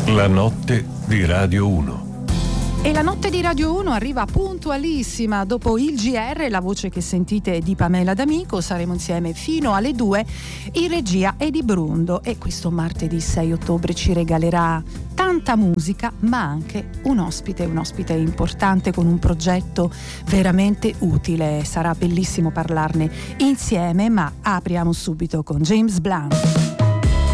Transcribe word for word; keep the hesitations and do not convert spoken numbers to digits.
La notte di Radio uno. E la notte di Radio uno arriva puntualissima. Dopo il G R, la voce che sentite è di Pamela D'Amico. Saremo insieme fino alle due in regia Edi Brundo, e questo martedì sei ottobre ci regalerà tanta musica, ma anche un ospite, un ospite importante con un progetto veramente utile. Sarà bellissimo parlarne insieme, ma apriamo subito con James Blunt.